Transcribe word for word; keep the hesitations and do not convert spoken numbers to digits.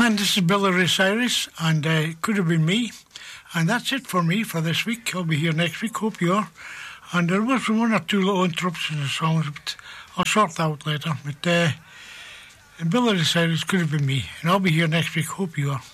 And this is Billy Ray Cyrus, and uh, it could have been me. And that's it for me for this week. I'll be here next week, hope you are. And there was one or two little interruptions in the songs, but I'll sort that out later. But uh, Billy Ray Cyrus could have been me, and I'll be here next week, hope you are.